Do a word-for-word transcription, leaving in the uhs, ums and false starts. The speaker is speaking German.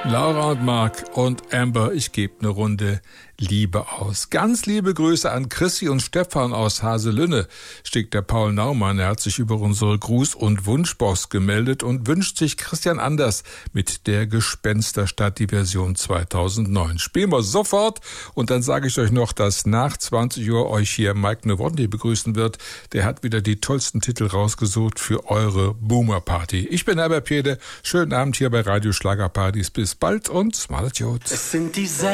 Laura und Mark und Amber, ich gebe eine Runde Liebe aus. Ganz liebe Grüße an Chrissy und Stefan aus Haselünne, schickt der Paul Naumann. Er hat sich über unsere Gruß- und Wunschbox gemeldet und wünscht sich Christian Anders mit der Gespensterstadt, die Version zweitausendneun. Spielen wir sofort und dann sage ich euch noch, dass nach zwanzig Uhr euch hier Mike Nowotny begrüßen wird. Der hat wieder die tollsten Titel rausgesucht für eure Boomer-Party. Ich bin Herbert Pede. Schönen Abend hier bei Radio Schlagerpartys. Bis bald und malet Jod. Es sind dieselben